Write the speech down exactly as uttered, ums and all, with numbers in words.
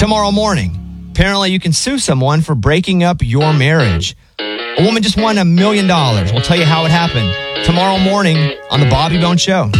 tomorrow morning. Apparently, you can sue someone for breaking up your marriage. A woman just won a million dollars. We'll tell you how it happened tomorrow morning on The Bobby Bones Show.